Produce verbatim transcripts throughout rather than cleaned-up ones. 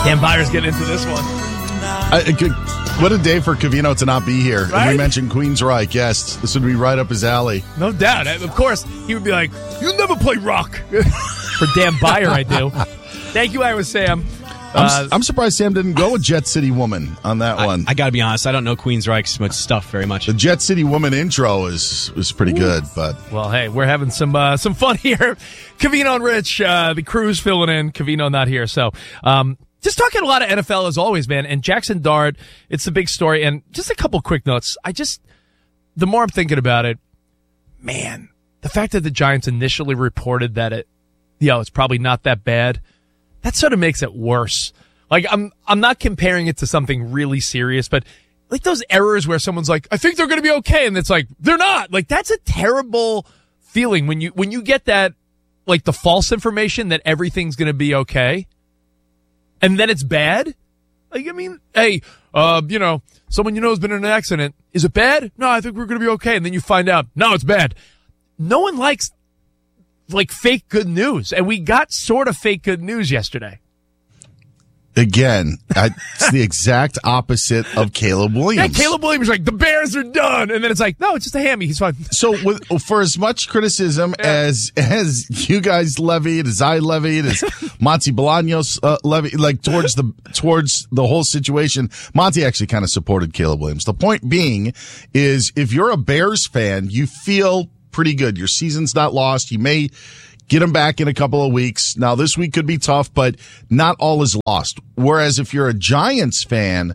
Dan Byers getting into this one. I, it could, what a day for Covino to not be here. Right? And we mentioned Queensryche. Yes, this would be right up his alley. No doubt. Of course, he would be like, you never play rock. For Dan Byer, I do. Thank you, Iowa Sam. I'm, Uh, I'm surprised Sam didn't go with Jet City Woman on that I, one. I got to be honest, I don't know Queensryche's much stuff very much. The Jet City Woman intro is was pretty good, but Well, hey, we're having some uh, some fun here. Covino and Rich, uh, the crew's filling in. Covino not here. So um, just talking a lot of N F L as always, man. And Jackson Dart, it's a big story. And just a couple quick notes. I just, the more I'm thinking about it, man, the fact that the Giants initially reported that it, yo, it's probably not that bad, that sort of makes it worse. Like, I'm I'm not comparing it to something really serious, but like those errors where someone's like, I think they're going to be okay, and it's like, they're not. Like, that's a terrible feeling when you when you get that, like, the false information that everything's going to be okay, and then it's bad. Like, I mean, hey, uh, you know, someone you know has been in an accident. Is it bad? No, I think we're going to be okay. And then you find out, no, it's bad. No one likes, like, fake good news, and we got sort of fake good news yesterday. again, I, it's the exact opposite of Caleb Williams. Yeah, Caleb Williams is like, the Bears are done. And then it's like, no, it's just a hammy. He's fine. So with, for as much criticism Yeah. as as you guys levied, as I levied, as Monty Bolaños uh, levied, like towards the towards the whole situation, Monty actually kind of supported Caleb Williams. The point being is, if you're a Bears fan, you feel pretty good. Your season's not lost. You may get him back in a couple of weeks. Now, this week could be tough, but not all is lost. Whereas if you're a Giants fan,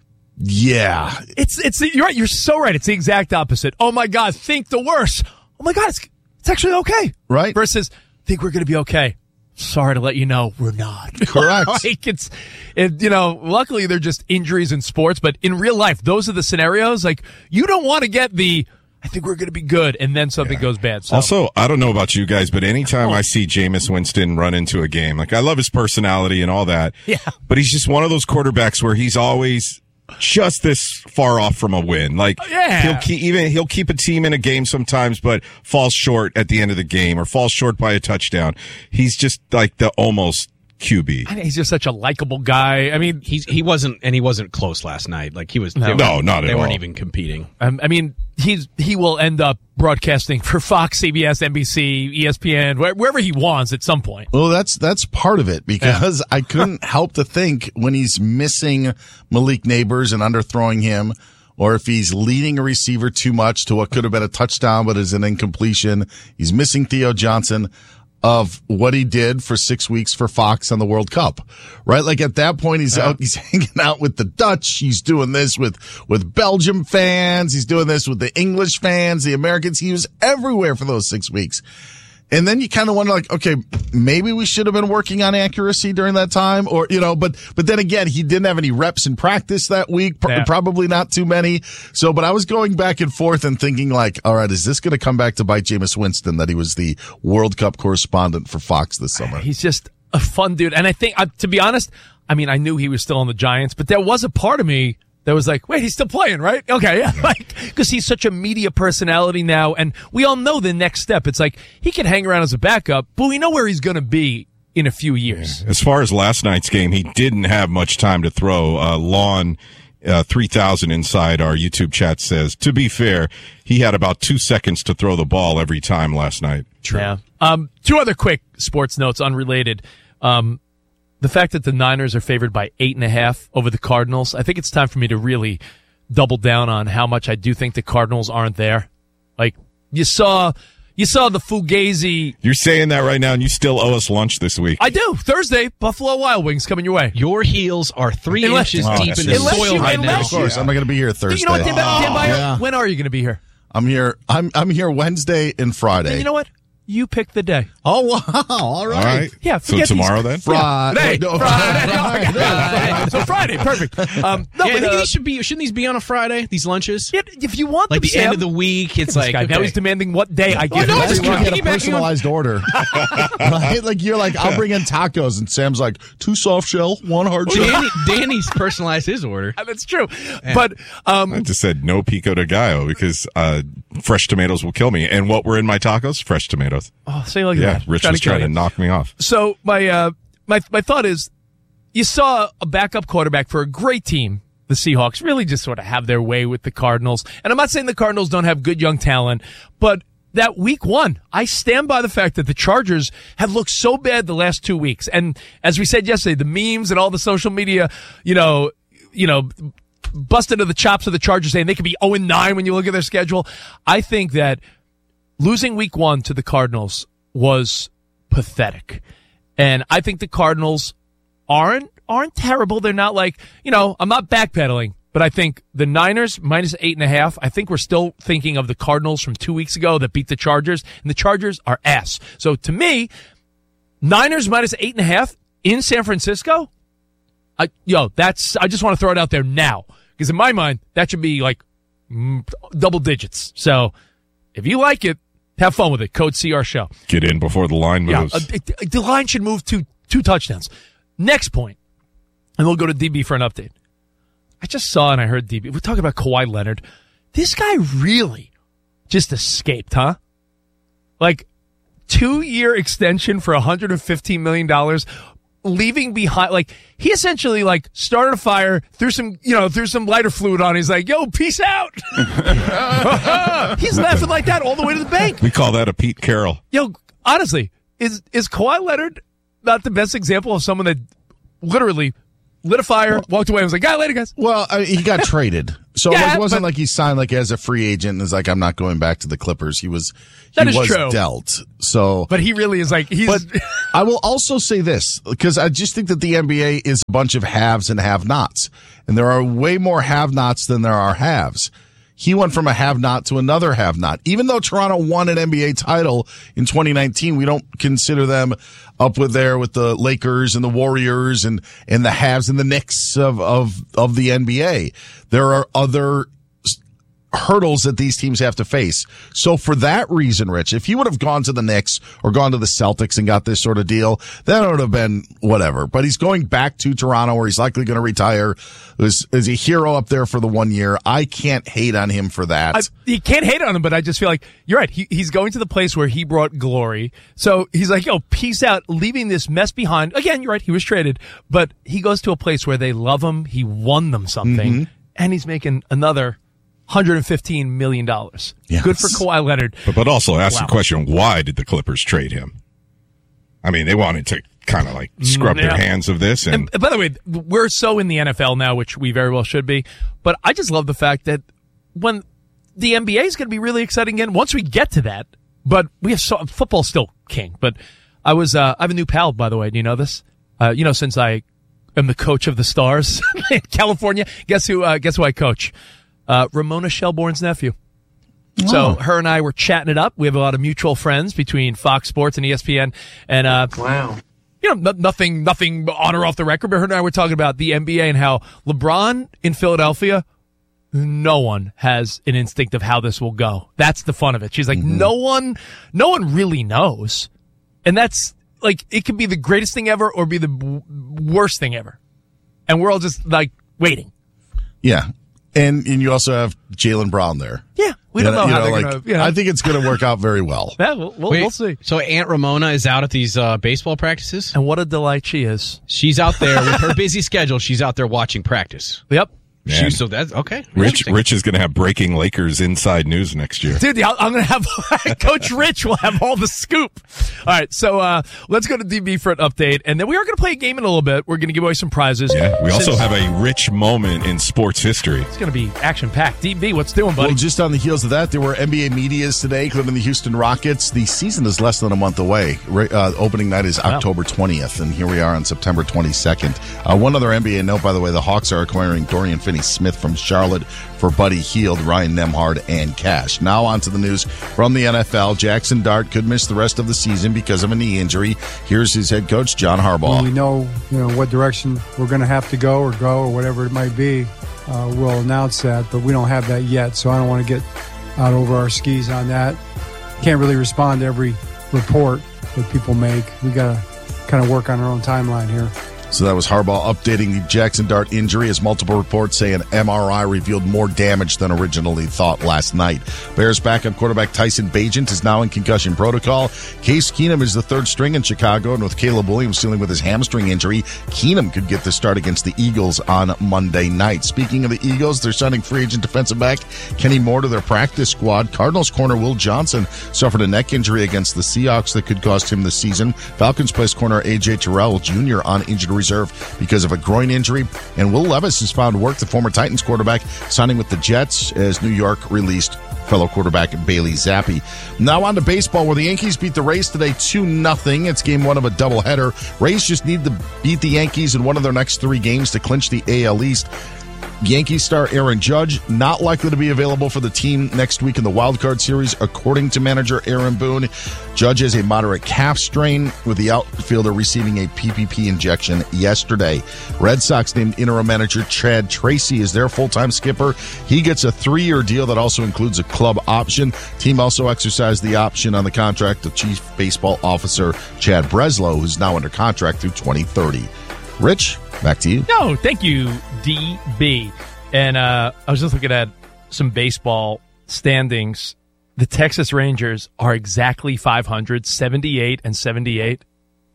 yeah. It's, it's, you're right. You're so right. It's the exact opposite. Oh my God, think the worst. Oh my God, it's, it's actually okay. Right. Versus, think we're going to be okay. Sorry to let you know, we're not. Correct. Like it's, it, you know, luckily they're just injuries in sports, but in real life, those are the scenarios. Like, you don't want to get the, I think we're going to be good, and then something yeah. goes bad. So. Also, I don't know about you guys, but anytime oh. I see Jameis Winston run into a game, like I love his personality and all that, yeah. but he's just one of those quarterbacks where he's always just this far off from a win. Like yeah. he'll keep even he'll keep a team in a game sometimes, but falls short at the end of the game or falls short by a touchdown. He's just like the almost Q B. I mean, he's just such a likable guy. I mean, he's he wasn't, and he wasn't close last night. Like he was, no, no not at they all. They weren't even competing. Um, I mean, he's he will end up broadcasting for Fox, C B S, N B C, E S P N, wherever he wants at some point. Well, that's that's part of it, because yeah. I couldn't help to think when he's missing Malik Neighbors and underthrowing him, or if he's leading a receiver too much to what could have been a touchdown but is an incompletion. He's missing Theo Johnson, of what he did for six weeks for Fox on the World Cup, right? Like at that point, he's yeah. out, he's hanging out with the Dutch. He's doing this with, with Belgium fans. He's doing this with the English fans, the Americans. He was everywhere for those six weeks. And then you kind of wonder, like, okay, maybe we should have been working on accuracy during that time, or, you know, but, but then again, he didn't have any reps in practice that week, pr- yeah. probably not too many. So, but I was going back and forth and thinking, like, all right, is this going to come back to bite Jameis Winston that he was the World Cup correspondent for Fox this summer? He's just a fun dude. And I think, uh, to be honest, I mean, I knew he was still on the Giants, but there was a part of me that was like, wait, he's still playing, right? Okay, yeah. Like, because he's such a media personality now, and we all know the next step. It's like, he can hang around as a backup, but we know where he's going to be in a few years. As far as last night's game, he didn't have much time to throw. Uh, Lawn uh, three thousand inside our YouTube chat says, to be fair, he had about two seconds to throw the ball every time last night. True. Yeah. Um, two other quick sports notes, unrelated. Um, The fact that the Niners are favored by eight and a half over the Cardinals, I think it's time for me to really double down on how much I do think the Cardinals aren't there. Like, you saw, you saw the Fugazi. You're saying that right now, and you still owe us lunch this week. I do. Thursday, Buffalo Wild Wings coming your way. Your heels are three unless, inches oh, deep in the soil you, right now. Of course, I'm not going to be here Thursday. You know what, Dan, Dan oh, Byer, yeah. when are you going to be here? I'm here. I'm I'm here Wednesday and Friday. And you know what? You pick the day. Oh, wow. All right. All right. Yeah. So tomorrow these. then? Friday. Yeah. No, Friday. Friday. Friday. So Friday. Perfect. Um, no, yeah, but, I think uh, these should be, shouldn't these be on a Friday, these lunches? Yeah, if you want like them, the Sam, end of the week, it's like, guy, okay. now he's demanding what day I give no, him. it's You just get a piggybacking on- personalized order. Right? Like, you're like, I'll bring in tacos, and Sam's like, two soft shell, one hard shell. Danny, Danny's personalized his order. That's true. But, um, I just said no pico de gallo because uh, fresh tomatoes will kill me. And what were in my tacos? Fresh tomatoes. oh, say like Yeah, that. Rich Trying was to kill trying to you. knock me off. So my, uh, my, my thought is, you saw a backup quarterback for a great team, the Seahawks, really just sort of have their way with the Cardinals. And I'm not saying the Cardinals don't have good young talent, but that week one, I stand by the fact that the Chargers have looked so bad the last two weeks. And as we said yesterday, the memes and all the social media, you know, you know, busted to the chops of the Chargers saying they could be oh and nine when you look at their schedule. I think that losing week one to the Cardinals was pathetic. And I think the Cardinals aren't aren't terrible. They're not like, you know, I'm not backpedaling, but I think the Niners minus eight and a half, I think we're still thinking of the Cardinals from two weeks ago that beat the Chargers, and the Chargers are ass. So to me, Niners minus eight and a half in San Francisco, I, yo, that's, I just want to throw it out there now. Because in my mind, that should be like mm, double digits. So if you like it, have fun with it. Code C R Show. Get in before the line moves. Yeah, uh, the line should move to two touchdowns. Next point, and we'll go to D B for an update. I just saw and I heard D B. We're talking about Kawhi Leonard. This guy really just escaped, huh? Like, two-year extension for one hundred fifteen million dollars, leaving behind, like, he essentially, like, started a fire, threw some, you know, threw some lighter fluid on. He's like, yo, peace out. He's laughing like that all the way to the bank. We call that a Pete Carroll. Yo, honestly, is is Kawhi Leonard not the best example of someone that literally lit a fire, well, walked away, and was like, "Ah, later, guys." Well, I mean, he got traded, so Yeah, it wasn't but- like he signed like as a free agent and is like, "I'm not going back to the Clippers." He was he That is was true. dealt. So, But he really is like, he's. but I will also say this because I just think that the N B A is a bunch of haves and have-nots, and there are way more have-nots than there are haves. He went from a have-not to another have-not. Even though Toronto won an N B A title in twenty nineteen, we don't consider them up with there with the Lakers and the Warriors and, and the haves and the Knicks of, of, of the N B A. There are other hurdles that these teams have to face. So for that reason, Rich, if he would have gone to the Knicks or gone to the Celtics and got this sort of deal, that would have been whatever. But he's going back to Toronto where he's likely going to retire. Is is a hero up there for the one year. I can't hate on him for that. I, you can't hate on him, but I just feel like you're right. He, he's going to the place where he brought glory. So he's like, yo, peace out, leaving this mess behind. Again, you're right. He was traded, but he goes to a place where they love him. He won them something, Mm-hmm. and he's making another one hundred fifteen million dollars. Yes. Good for Kawhi Leonard. But, but also ask Wow. the question, why did the Clippers trade him? I mean, they wanted to kind of like scrub Yeah. their hands of this. And, And by the way, we're so in the N F L now, which we very well should be. But I just love the fact that when the N B A is going to be really exciting again, once we get to that, but we have so, football's still king. But I was, uh, I have a new pal, by the way. Do you know this? Uh, you know, since I am the coach of the Stars in California, guess who, uh, guess who I coach? Uh, Ramona Shelbourne's nephew. So her and I were chatting it up. We have a lot of mutual friends between Fox Sports and E S P N. And, uh, Wow. you know, no, nothing, nothing on or off the record, but her and I were talking about the N B A and how LeBron in Philadelphia, no one has an instinct of how this will go. That's the fun of it. She's like, Mm-hmm. no one, no one really knows. And that's like, it could be the greatest thing ever or be the w- worst thing ever. And we're all just like waiting. yeah. And and you also have Jaylen Brown there. Yeah. We You don't know, you how they're like, going to, you know. I think it's going to work out very well. yeah, we'll, we'll, Wait, we'll see. So Aunt Ramona is out at these uh, baseball practices? And what a delight she is. She's out there with her busy schedule. She's out there watching practice. Yep. Man. She, so that's okay. Rich, Interesting. Rich is going to have breaking Lakers inside news next year. Dude, I'm going to have Coach Rich will have all the scoop. All right, so uh, let's go to D B for an update, and then we are going to play a game in a little bit. We're going to give away some prizes. Yeah, we also Since have a rich moment in sports history. It's going to be action packed. D B, what's doing, buddy? Well, just on the heels of that, there were N B A medias today, including the Houston Rockets. The season is less than a month away. Ra- Uh, opening night is Wow. October twentieth, and here we are on September twenty-second. Uh, one other N B A note, by the way, the Hawks are acquiring Dorian Finney-Smith from Charlotte for Buddy Hield, Ryan Nembhard, and cash. Now on to the news from the N F L. Jackson Dart could miss the rest of the season because of a knee injury. Here's his head coach, John Harbaugh. When we know, you know, what direction we're going to have to go or go or whatever it might be, uh, we'll announce that. But we don't have that yet, so I don't want to get out over our skis on that. Can't really respond to every report that people make. We got to kind of work on our own timeline here. So that was Harbaugh updating the Jackson Dart injury, as multiple reports say an M R I revealed more damage than originally thought last night. Bears backup quarterback Tyson Bagent is now in concussion protocol. Case Keenum is the third string in Chicago, and with Caleb Williams dealing with his hamstring injury, Keenum could get the start against the Eagles on Monday night. Speaking of the Eagles, they're signing free agent defensive back Kenny Moore to their practice squad. Cardinals corner Will Johnson suffered a neck injury against the Seahawks that could cost him the season. Falcons placed corner A J Terrell Junior on injured reserve because of a groin injury. And Will Levis has found work, the former Titans quarterback, signing with the Jets as New York released fellow quarterback Bailey Zappi. Now on to baseball, where the Yankees beat the Rays today two nothing. It's game one of a doubleheader. Rays just need to beat the Yankees in one of their next three games to clinch the A L East. Yankees star Aaron Judge not likely to be available for the team next week in the Wild Card Series, according to manager Aaron Boone. Judge has a moderate calf strain, with the outfielder receiving a P P P injection yesterday. Red Sox named interim manager Chad Tracy as their full-time skipper. He gets a three-year deal that also includes a club option. Team also exercised the option on the contract of Chief Baseball Officer Chad Breslow, who's now under contract through twenty thirty. Rich, back to you. No, thank you, D B. And uh, I was just looking at some baseball standings. The Texas Rangers are exactly five hundred, seventy-eight and seventy-eight.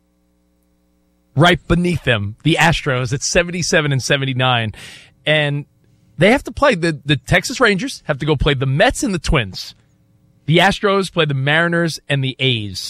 Right beneath them, the Astros at seventy-seven and seventy-nine. And they have to play, the, the Texas Rangers have to go play the Mets and the Twins. The Astros play the Mariners and the A's.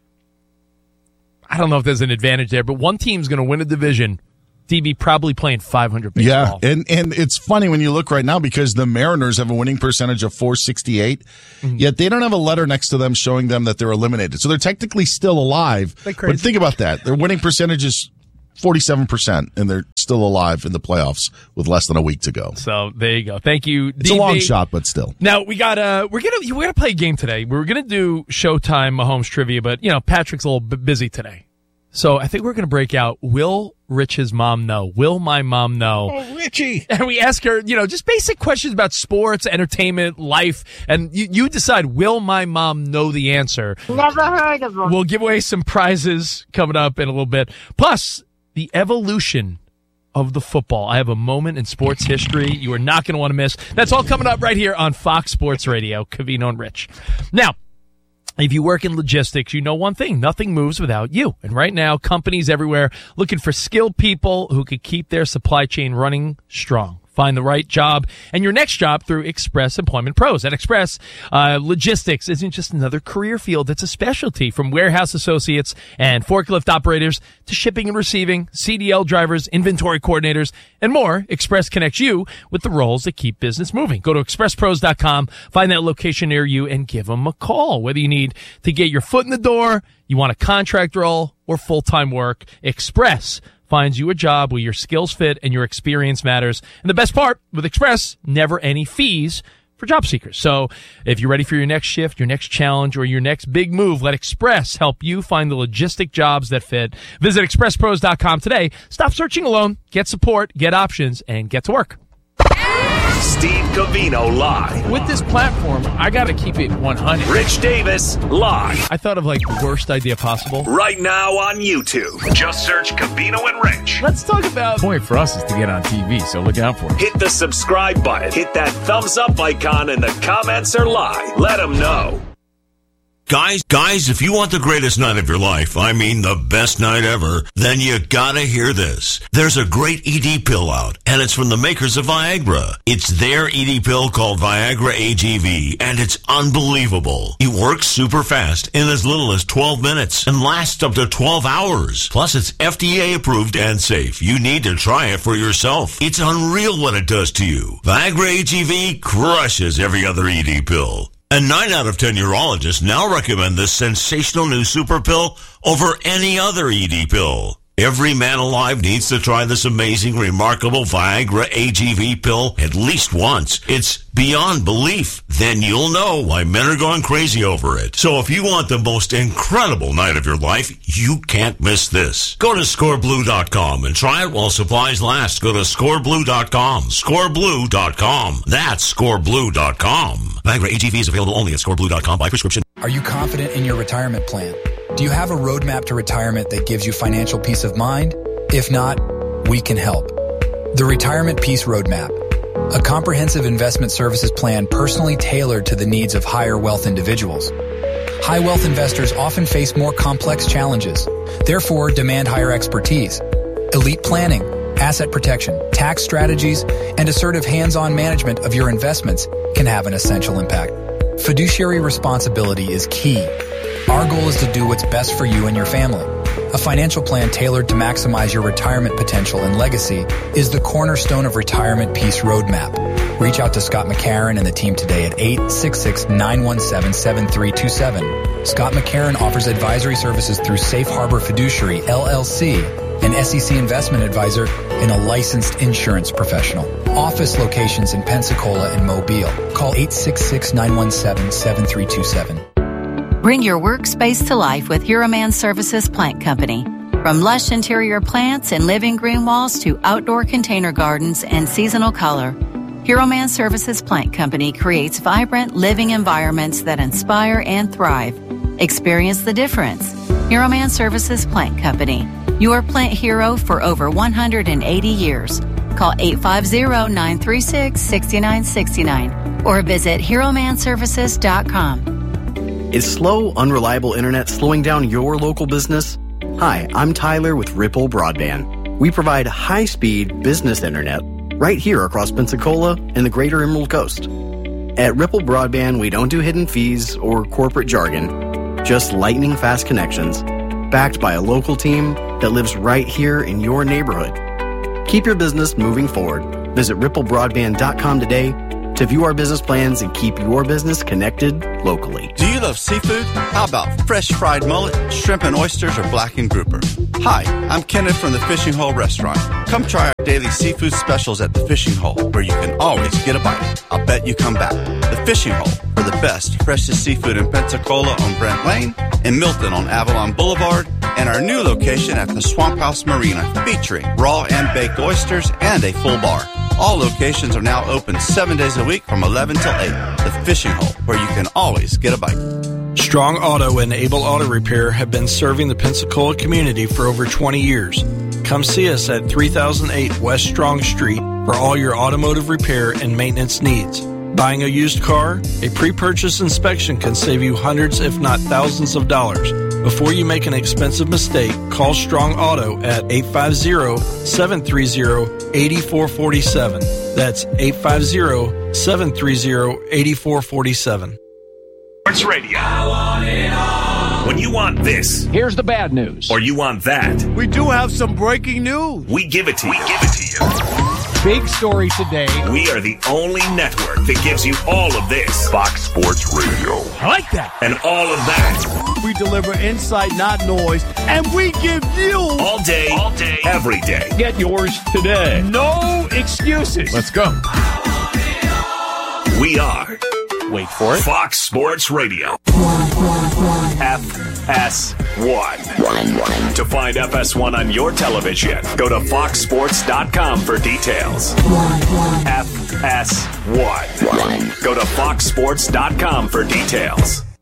I don't know if there's an advantage there, but one team's going to win a division. D B probably playing five hundred baseball. Yeah, and, and it's funny when you look right now, because the Mariners have a winning percentage of four sixty-eight, mm-hmm. yet they don't have a letter next to them showing them that they're eliminated. So they're technically still alive. But think about that. Their winning percentage is forty-seven percent, and they're still alive in the playoffs with less than a week to go. So there you go. Thank you, D B. It's a long shot, but still. Now we got uh we're gonna we're gonna play a game today. We're gonna do Showtime Mahomes trivia, but you know Patrick's a little bit busy today, so I think we're gonna break out. Will Rich's mom know? Will my mom know? Oh, Richie! And we ask her, you know, just basic questions about sports, entertainment, life, and you, you decide. Will my mom know the answer? Never heard of them. We'll give away some prizes coming up in a little bit. Plus, the evolution of the football. I have a moment in sports history you are not going to want to miss. That's all coming up right here on Fox Sports Radio. Covino and Rich. Now, if you work in logistics, you know one thing. Nothing moves without you. And right now, companies everywhere looking for skilled people who could keep their supply chain running strong. Find the right job and your next job through Express Employment Pros. At Express, uh, logistics isn't just another career field. It's a specialty, from warehouse associates and forklift operators to shipping and receiving, C D L drivers, inventory coordinators, and more. Express connects you with the roles that keep business moving. Go to express pros dot com, find that location near you, and give them a call. Whether you need to get your foot in the door, you want a contract role, or full-time work, Express finds you a job where your skills fit and your experience matters. And the best part, with Express, never any fees for job seekers. So if you're ready for your next shift, your next challenge, or your next big move, let Express help you find the logistic jobs that fit. Visit express pros dot com today. Stop searching alone. Get support, get options, and get to work. Steve Covino live. With this platform, I got to keep it one hundred. Rich Davis live. I thought of like the worst idea possible. Right now on YouTube. Just search Covino and Rich. Let's talk about... The point for us is to get on T V, so look out for it. Hit the subscribe button. Hit that thumbs up icon, and the comments are live. Let them know. Guys, guys, if you want the greatest night of your life, I mean the best night ever, then you gotta hear this. There's a great E D pill out, and it's from the makers of Viagra. It's their E D pill called Viagra A G V, and it's unbelievable. It works super fast in as little as twelve minutes and lasts up to twelve hours. Plus, it's F D A approved and safe. You need to try it for yourself. It's unreal what it does to you. Viagra A G V crushes every other E D pill. And nine out of ten urologists now recommend this sensational new super pill over any other E D pill. Every man alive needs to try this amazing, remarkable Viagra A G V pill at least once. It's beyond belief. Then you'll know why men are going crazy over it. So if you want the most incredible night of your life, you can't miss this. Go to score blue dot com and try it while supplies last. Go to score blue dot com. score blue dot com. That's score blue dot com. Viagra A G V is available only at score blue dot com by prescription. Are you confident in your retirement plan? Do you have a roadmap to retirement that gives you financial peace of mind? If not, we can help. The Retirement Peace Roadmap, a comprehensive investment services plan personally tailored to the needs of higher wealth individuals. High wealth investors often face more complex challenges, therefore demand higher expertise. Elite planning, asset protection, tax strategies, and assertive hands-on management of your investments can have an essential impact. Fiduciary responsibility is key. Our goal is to do what's best for you and your family. A financial plan tailored to maximize your retirement potential and legacy is the cornerstone of Retirement Peace Roadmap. Reach out to Scott McCarron and the team today at eight six six, nine one seven, seven three two seven. Scott McCarron offers advisory services through Safe Harbor Fiduciary, L L C, an S E C investment advisor, and a licensed insurance professional. Office locations in Pensacola and Mobile. Call eight six six, nine one seven, seven three two seven. Bring your workspace to life with Hero Man Services Plant Company. From lush interior plants and living green walls to outdoor container gardens and seasonal color, Hero Man Services Plant Company creates vibrant living environments that inspire and thrive. Experience the difference. Hero Man Services Plant Company, your plant hero for over one hundred eighty years. Call eight five zero, nine three six, six nine six nine or visit hero man services dot com. Is slow, unreliable internet slowing down your local business? Hi, I'm Tyler with Ripple Broadband. We provide high-speed business internet right here across Pensacola and the greater Emerald Coast. At Ripple Broadband, we don't do hidden fees or corporate jargon, just lightning-fast connections, backed by a local team that lives right here in your neighborhood. Keep your business moving forward. Visit ripple broadband dot com today to view our business plans and keep your business connected locally. Do you love seafood? How about fresh fried mullet, shrimp and oysters, or blackened grouper? Hi, I'm Kenneth from the Fishing Hole Restaurant. Come try our daily seafood specials at the Fishing Hole, where you can always get a bite. I'll bet you come back. The Fishing Hole, for the best, freshest seafood in Pensacola on Brent Lane, in Milton on Avalon Boulevard, and our new location at the Swamp House Marina, featuring raw and baked oysters and a full bar. All locations are now open seven days a week from eleven till eight. The Fishing Hole, where you can always get a bite. Strong Auto and Able Auto Repair have been serving the Pensacola community for over twenty years. Come see us at three thousand eight West Strong Street for all your automotive repair and maintenance needs. Buying a used car? A pre-purchase inspection can save you hundreds if not thousands of dollars. Before you make an expensive mistake, call Strong Auto at eight five zero, seven three zero, eight four four seven. That's eight five zero, seven three zero, eight four four seven. Sports Radio. I want it all. When you want this, here's the bad news. Or you want that, we do have some breaking news. We give it to we you. We give it to you. Big story today. We are the only network that gives you all of this. Fox Sports Radio. I like that. And all of that. We deliver insight, not noise. And we give you all day, all day, every day. Get yours today. No excuses. Let's go. We are. Wait for it. Fox Sports Radio. F S one. To find F S one on your television, go to fox sports dot com for details. F S one. Go to fox sports dot com for details.